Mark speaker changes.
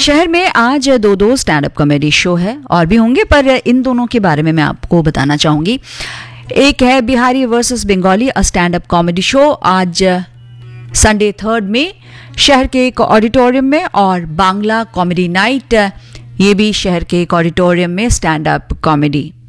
Speaker 1: शहर में आज दो स्टैंड अप कॉमेडी शो है और भी होंगे, पर इन दोनों के बारे में मैं आपको बताना चाहूंगी। एक है Bihari versus Bengali a stand up comedy show, आज संडे 3 में शहर के एक ऑडिटोरियम में, और बांग्ला कॉमेडी नाइट ये भी शहर के एक ऑडिटोरियम में स्टैंड अप कॉमेडी।